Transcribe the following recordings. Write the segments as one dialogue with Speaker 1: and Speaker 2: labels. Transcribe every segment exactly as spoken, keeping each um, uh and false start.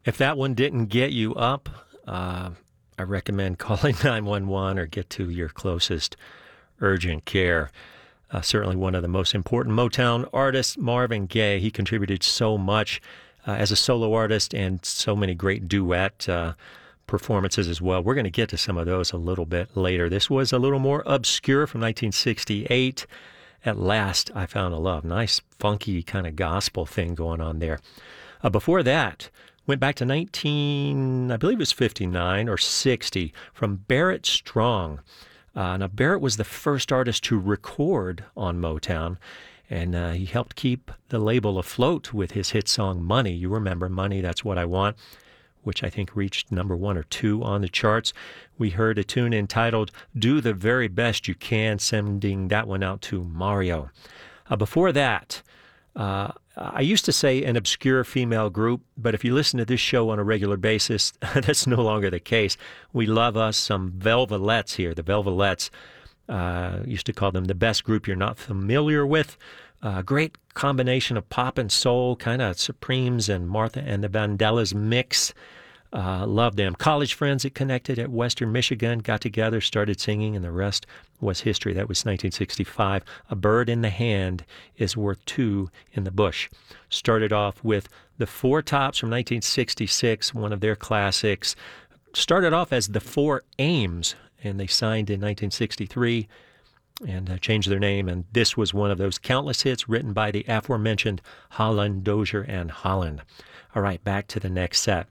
Speaker 1: If that one didn't get you up, uh, I recommend calling nine one one or get to your closest urgent care. Uh, certainly one of the most important Motown artists, Marvin Gaye. He contributed so much uh, as a solo artist and so many great duet uh, performances as well. We're going to get to some of those a little bit later. This was a little more obscure from nineteen sixty-eight. At Last, I Found a Love. Nice, funky kind of gospel thing going on there. Uh, before that, went back to nineteen, I believe it was fifty-nine or sixty, from Barrett Strong. Uh, now, Barrett was the first artist to record on Motown, and uh, he helped keep the label afloat with his hit song, Money. You remember Money, That's What I Want, which I think reached number one or two on the charts. We heard a tune entitled Do the Very Best You Can, sending that one out to Mario. Uh, before that, uh, I used to say an obscure female group, but if you listen to this show on a regular basis, that's no longer the case. We love us some Velvelettes here. The Velvelettes, uh, used to call them the best group you're not familiar with. Uh, great combination of pop and soul, kind of Supremes and Martha and the Vandellas mix. Uh, love them. College friends that connected at Western Michigan got together, started singing, and the rest was history. That was nineteen sixty-five. A bird in the hand is worth two in the bush. Started off with the Four Tops from nineteen sixty-six, one of their classics. Started off as the Four Ames, and they signed in nineteen sixty-three and uh, changed their name, and this was one of those countless hits written by the aforementioned Holland, Dozier, and Holland. All right, back to the next set.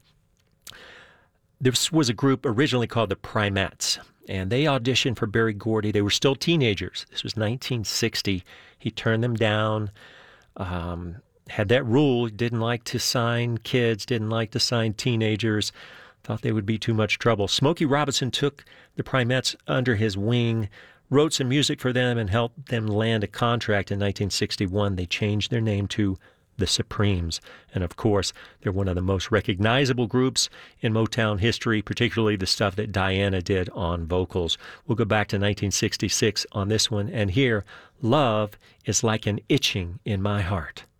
Speaker 1: This was a group originally called the Primettes, and they auditioned for Berry Gordy. They were still teenagers. This was nineteen sixty. He turned them down, um, had that rule, didn't like to sign kids, didn't like to sign teenagers, thought they would be too much trouble. Smokey Robinson took the Primettes under his wing, wrote some music for them, and helped them land a contract in nineteen sixty-one. They changed their name to the Supremes. And of course, they're one of the most recognizable groups in Motown history, particularly the stuff that Diana did on vocals. We'll go back to nineteen sixty-six on this one and hear Love is Like an Itching in My Heart.